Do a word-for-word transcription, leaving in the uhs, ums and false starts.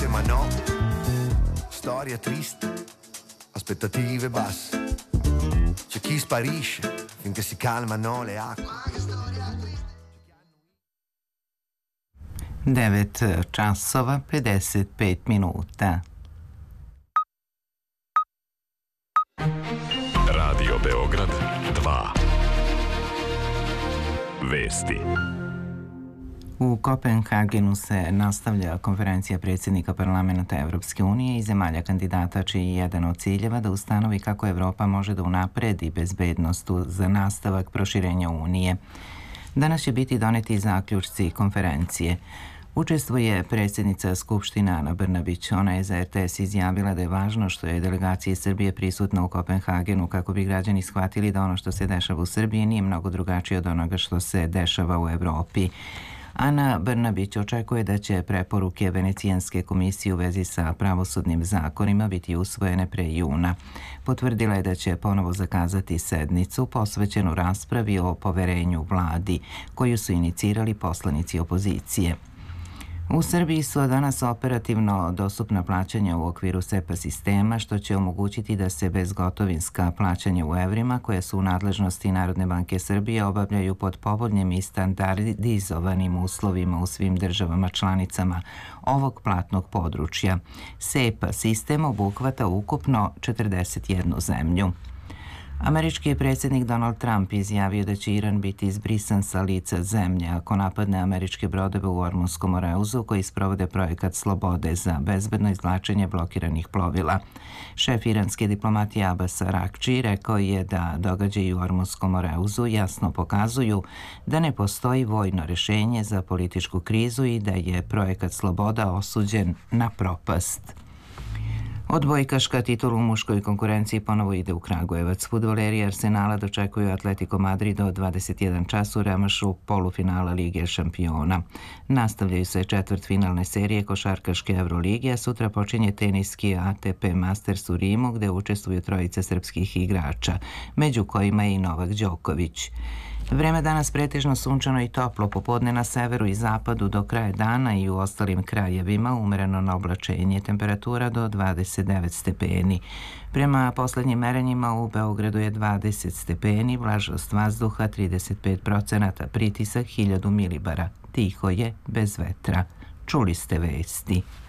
forse, ma no. Storia triste, aspettative basse. C'è chi sparisce finché si calmano le acque. devet časova pedeset pet minuta. Radio Beograd dva. Vesti. U Kopenhagenu se nastavlja konferencija predsjednika parlamenta Evropske unije i zemalja kandidata, čiji je jedan od ciljeva da ustanovi kako Evropa može da unapredi bezbednost za nastavak proširenja Unije. Danas će biti doneti zaključci konferencije. Učestvuje predsjednica Skupštine Ana Brnabić. Ona je za er te es izjavila da je važno što je delegacija Srbije prisutna u Kopenhagenu kako bi građani shvatili da ono što se dešava u Srbiji nije mnogo drugačije od onoga što se dešava u Evropi. Ana Brnabić očekuje da će preporuke Venecijanske komisije u vezi sa pravosudnim zakonima biti usvojene pre juna. Potvrdila je da će ponovo zakazati sednicu posvećenu raspravi o poverenju vladi, koju su inicirali poslanici opozicije. U Srbiji su danas operativno dostupna plaćanja u okviru SEPA sistema, što će omogućiti da se bezgotovinska plaćanja u evrima, koje su u nadležnosti Narodne banke Srbije, obavljaju pod povoljnim i standardizovanim uslovima u svim državama članicama ovog platnog područja. SEPA sistem obuhvata ukupno četrdeset jednu zemlju. Američki predsjednik Donald Trump izjavio da će Iran biti izbrisan sa lica zemlje ako napadne američke brodove u Ormunskom oreuzu koji sprovode projekat slobode za bezbedno izvlačenje blokiranih plovila. Šef iranske diplomatije Abbas Araghči rekao je da događaji u Ormunskom oreuzu jasno pokazuju da ne postoji vojno rješenje za političku krizu i da je projekat sloboda osuđen na propast. Odbojkaška titula u muškoj konkurenciji ponovo ide u Kragujevac. Fudbaleri Arsenala dočekuju Atletico Madrid od dvadeset jedan čas u revanšu polufinala Lige šampiona. Nastavljaju se četvrtfinalne serije košarkaške Evrolige, a sutra počinje teniski A T P Masters u Rimu gde učestvuju trojice srpskih igrača, među kojima je i Novak Đoković. Vreme danas pretežno sunčano i toplo, popodne na severu i zapadu do kraja dana i u ostalim krajevima umereno na oblačenje, temperatura do dvadeset devet stepeni. Prema poslednjim merenjima u Beogradu je dvadeset stepeni, vlažnost vazduha trideset pet procenata, pritisak hiljadu milibara. Tiho je, bez vetra. Čuli ste vesti.